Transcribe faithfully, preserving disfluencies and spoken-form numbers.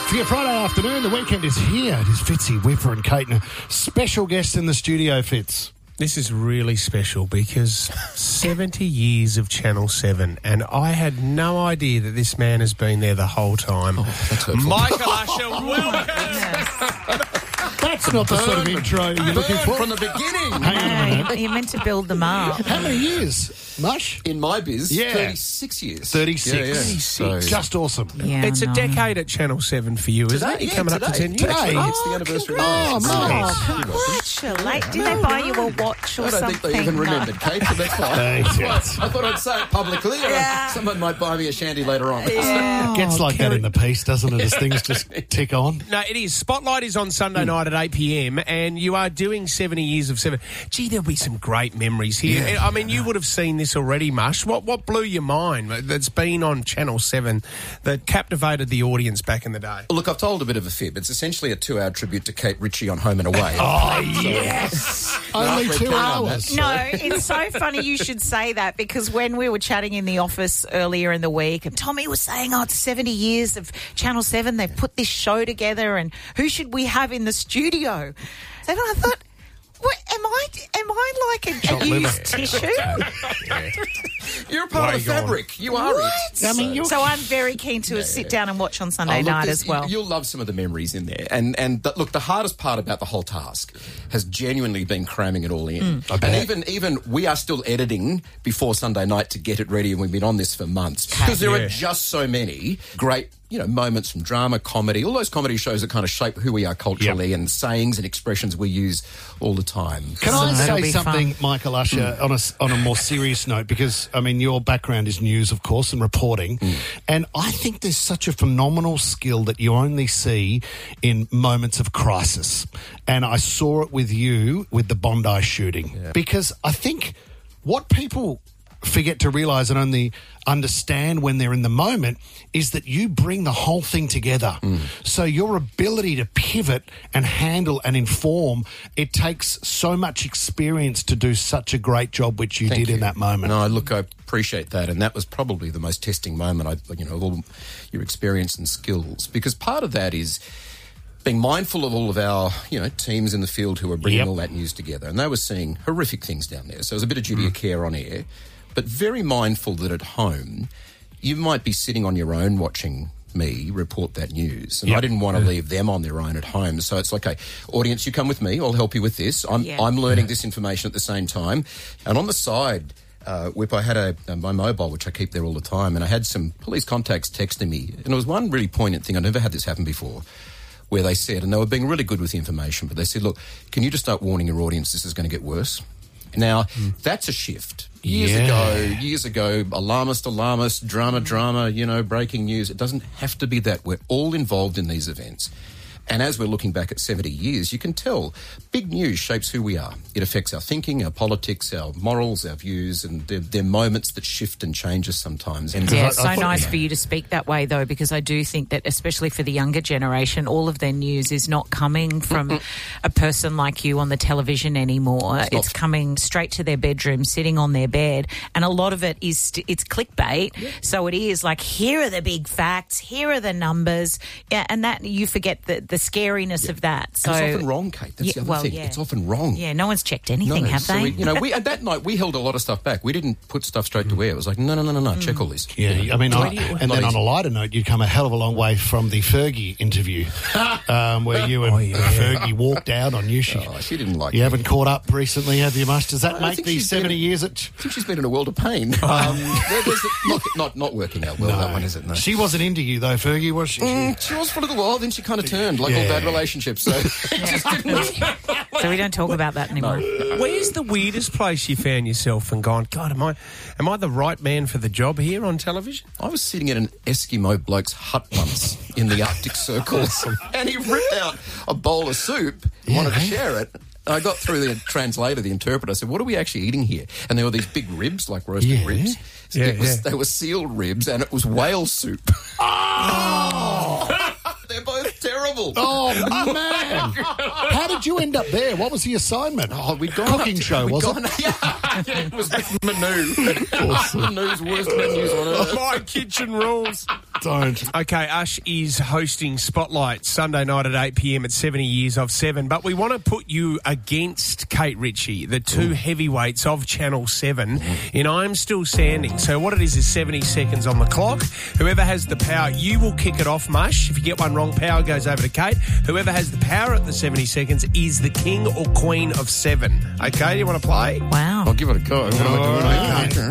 For your Friday afternoon, the weekend is here. It is Fitzy, Whipper and Kate, and a special guest in the studio, Fitz. This is really special because seventy years of Channel seven, and I had no idea that this man has been there the whole time. Oh, that's hurtful. Michael Usher, welcome! That's not the sort of intro you're looking for. From the beginning. Hang on a minute. You meant to build them up. How many years, Mush? In my biz, Yeah. thirty-six years. thirty-six. Yeah, yeah. So- Just awesome. Yeah, It's a no. decade at Channel seven for you, isn't Today, it? You're yeah, coming up to today. ten years. Today. Actually, it's the anniversary. Oh, of mate. Oh, congratulations. Did they buy you a watch or I don't something? think they even remembered, Kate, but that's fine. Hey, That's yes. fine. I thought I'd say it publicly. or Yeah. Someone might buy me a shandy later on. Yeah. Gets like that Kerry- in the piece, doesn't it, as things just tick on? No, it is. Spotlight is on Sunday night at eight p.m. and you are doing seventy years of seven. Gee, there'll be some great memories here. Yeah. I mean, you would have seen this already, Mush. What what blew your mind that's been on Channel seven that captivated the audience back in the day? Look, I've told a bit of a fib. It's essentially a two-hour tribute to Kate Ritchie on Home and Away. Oh, yes. Only we're two keen on that. hours. No, it's so funny you should say that because when we were chatting in the office earlier in the week, and Tommy was saying, oh, it's seventy years of Channel seven. They've put this show together and who should we have in the studio? And I thought, what, am I am I like a, a used tissue? You're a part Way of the gone. fabric. You are What? it. I mean, you're- So I'm very keen to sit down and watch on Sunday Oh, look, night there's- as well. You'll love some of the memories in there. And and the, look, the hardest part about the whole task has genuinely been cramming it all in. Mm. And even even we are still editing before Sunday night to get it ready, and we've been on this for months because there Yeah. are just so many great, you know, moments from drama, comedy, all those comedy shows that kind of shape who we are culturally, and sayings and expressions we use all the time. Can So I that'll say be something, fun. Michael Usher, on a, s- on a more serious note? Because, I mean, your background is news, of course, and reporting. And I think there's such a phenomenal skill that you only see in moments of crisis. And I saw it with you with the Bondi shooting. Because I think what people forget to realise and only understand when they're in the moment is that you bring the whole thing together. So your ability to pivot and handle and inform, it takes so much experience to do such a great job, which you Thank did you. in that moment. No, look, I appreciate that, and that was probably the most testing moment. I, you know, of all your experience and skills, because part of that is being mindful of all of our, you know, teams in the field who are bringing Yep. all that news together, and they were seeing horrific things down there. So it was a bit of duty of care on air, but very mindful that at home you might be sitting on your own watching me report that news, and Yep. I didn't want to leave them on their own at home. So it's like, okay, audience, you come with me. I'll help you with this. I'm Yeah. I'm learning this information at the same time, and on the side. Uh, Whip, I had a, uh, my mobile, which I keep there all the time, and I had some police contacts texting me, and it was one really poignant thing. I'd never had this happen before, where they said, and they were being really good with the information, but they said, look, can you just start warning your audience this is going to get worse? Now, that's a shift. Years Yeah. ago, years ago, alarmist, alarmist, drama, drama, you know, breaking news. It doesn't have to be that. We're all involved in these events. And as we're looking back at seventy years, you can tell big news shapes who we are. It affects our thinking, our politics, our morals, our views, and they're, they're moments that shift and change us sometimes. And Yeah, I- it's I so thought- nice for you to speak that way, though, because I do think that, especially for the younger generation, all of their news is not coming from a person like you on the television anymore. It's, not. coming straight to their bedroom, sitting on their bed, and a lot of it is st- it's clickbait. So it is like, here are the big facts, here are the numbers, yeah, and that you forget the, the scariness of that. So And it's often wrong, Kate. That's Yeah, the other well, thing. yeah. It's often wrong. yeah, no one's checked anything, No, have so they? we, you know, we, and that night we held a lot of stuff back. We didn't put stuff straight to air. It was like, no, no, no, no, no, check all this. Yeah, I mean, I, and Not then on easy. a lighter note, you'd come a hell of a long way from the Fergie interview, um, where you and Fergie walked out on you. She, Oh, she didn't like you me. haven't caught up recently, have you, Mush? Does that I make think these she's been- seventy years? At I think she's been in a world of pain. Um, there- there's a- not, not, not working out well, that one, is it? No. She wasn't into you though, Fergie, was she? Mm, she was for a little while, then she kind of turned, like Yeah. all bad relationships. So it just didn't work. So we don't talk about that anymore. Where's the weirdest place you found yourself and gone, God, am I am I the right man for the job here on television? I was sitting in an Eskimo bloke's hut once in the Arctic Circle, and he ripped out a bowl of soup and wanted to share it. And I got through the translator, the interpreter. I said, what are we actually eating here? And there were these big ribs, like roasted Yeah. ribs. So Yeah, it was, yeah. They were seal ribs, and it was whale soup. Oh! They're both terrible. Oh, man. How did you end up there? What was the assignment? Oh, we'd gone Cooking up to, show, we'd was gone, it? Yeah, yeah, it was Manu. Manu's worst menus on earth. My kitchen rules. Don't. Okay, Ush is hosting Spotlight Sunday night at eight p.m. at seventy years of seven, but we want to put you against Kate Ritchie, the two Ooh. heavyweights of Channel seven, in I'm Still Standing. So what it is is seventy seconds on the clock. Whoever has the power, you will kick it off, Mush. If you get one wrong, power goes over to Kate. Whoever has the power at the seventy seconds is the king or queen of seven. Okay, do you want to play? Wow. I'll give it a go. What am I doing? Okay.